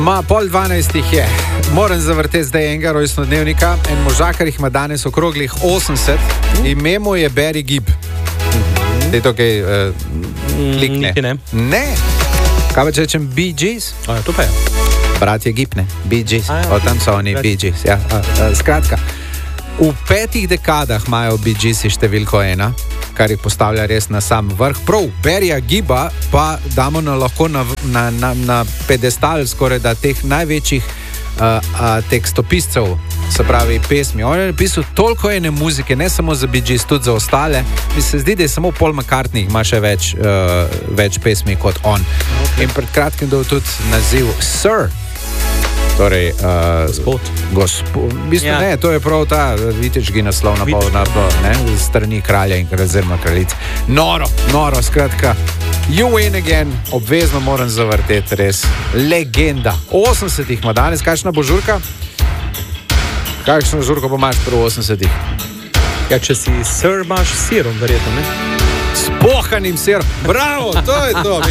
Pol 12 je. Moram zavrteti zdaj enega rojstnodnevnika. En možakar jih ima danes okroglih 80. Ime mu je Barry Gibb. Zdaj to kaj klikne. Ne. Kaj pa če rečem Bee Gees? To pa je. Brat je Gibb, ne? Bee Gees. Tam so oni Bee Gees. Ja. Skratka, v 5 dekadah imajo Bee Geesi številko 1, kar jih postavlja res na sam vrh. Prav, Barryja Gibba pa damo lahko na pedestal skoraj da teh največjih tekstopiscev, se pravi pesmi. On je napisal toliko ene muzike, ne samo za Bee Gees, tudi za ostale. Mi se zdi, da je samo Paul McCartney ima še več pesmi kot on. Okay. In pred kratkim dal tudi naziv Sir. Torej, gospod. V bistvu ne, to je prav ta viteški naslov na strani kralja in oziroma kraljice. Noro, skratka. You win again, obvezno moram zavrteti, res. Legenda. 80-ih ima danes, kakšna bo žurka? Kakšno žurko pa imaš pri 80-ih? Ja, če si sir, imaš sirom, verjetno, ne? S pohanim sirom. Bravo, to je to.